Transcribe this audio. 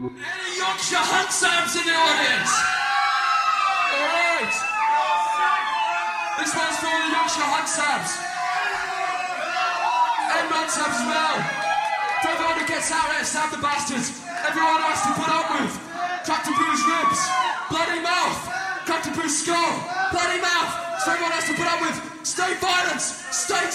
Any Yorkshire Hunsams in the audience? Alright. This one's for all the Yorkshire Hunsams. And Hunsams as well. For everyone who gets out here, stab the bastards. Everyone has to put up with. Crack to bruise ribs. Bloody mouth. Crack to bruise skull. Bloody mouth. So everyone has to put up with. Stay violence. Stay